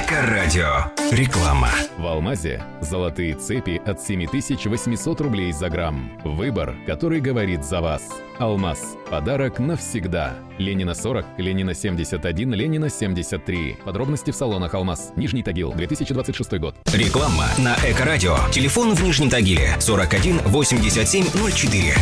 Эко-радио. Реклама. В «Алмазе» золотые цепи от 7800 рублей за грамм. Выбор, который говорит за вас. «Алмаз». Подарок навсегда. Ленина 40, Ленина 71, Ленина 73. Подробности в салонах «Алмаз». Нижний Тагил, 2026 год. Реклама на Эко-радио. Телефон в Нижнем Тагиле 41 87 04.